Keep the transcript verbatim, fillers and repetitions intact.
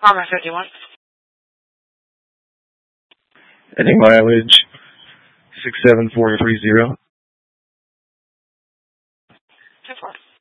Armor fifty-one. Heading mileage six seven four three zero. two four.